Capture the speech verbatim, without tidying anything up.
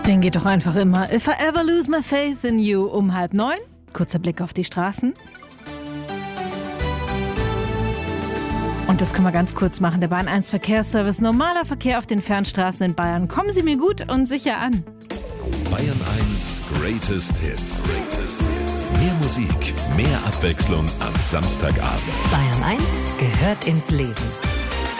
Das Ding geht doch einfach immer. If I ever lose my faith in you um halb neun. Kurzer Blick auf die Straßen. Und das können wir ganz kurz machen. Der Bahn eins Verkehrsservice. Normaler Verkehr auf den Fernstraßen in Bayern. Kommen Sie mir gut und sicher an. Bayern eins Greatest Hits. Greatest Hits. Mehr Musik, mehr Abwechslung am Samstagabend. Bayern eins gehört ins Leben.